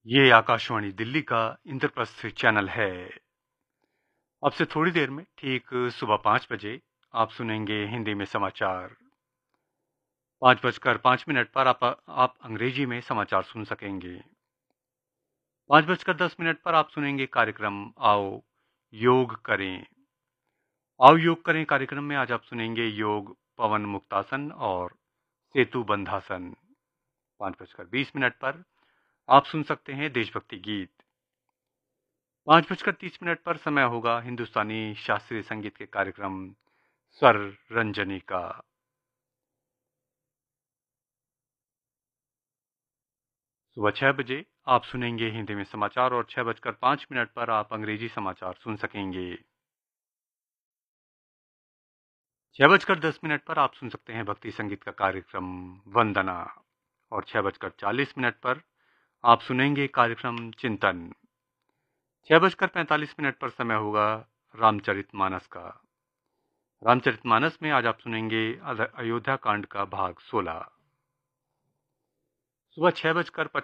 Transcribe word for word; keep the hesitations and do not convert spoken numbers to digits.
ये आकाशवाणी दिल्ली का इंद्रप्रस्थ चैनल है। अब से थोड़ी देर में ठीक सुबह पाँच बजे आप सुनेंगे हिंदी में समाचार। पाँच बजकर पाँच मिनट पर आप आप अंग्रेजी में समाचार सुन सकेंगे। पाँच बजकर दस मिनट पर आप सुनेंगे कार्यक्रम आओ योग करें। आओ योग करें कार्यक्रम में आज आप सुनेंगे योग पवन मुक्तासन और सेतु बंधासन। पाँच बजकर बीस मिनट पर आप सुन सकते हैं देशभक्ति गीत। पाँच बजकर तीस मिनट पर समय होगा हिंदुस्तानी शास्त्रीय संगीत के कार्यक्रम स्वर रंजनी का। सुबह छह बजे आप सुनेंगे हिंदी में समाचार और छह बजकर पाँच मिनट पर आप अंग्रेजी समाचार सुन सकेंगे। छह बजकर दस मिनट पर आप सुन सकते हैं भक्ति संगीत का कार्यक्रम वंदना और छह बजकर चालीस मिनट पर आप सुनेंगे कार्यक्रम चिंतन। छह बजकर पैंतालीस मिनट पर समय होगा रामचरितमानस का। रामचरितमानस में आज आप सुनेंगे अयोध्या कांड का भाग सोलह। सुबह छह बजकर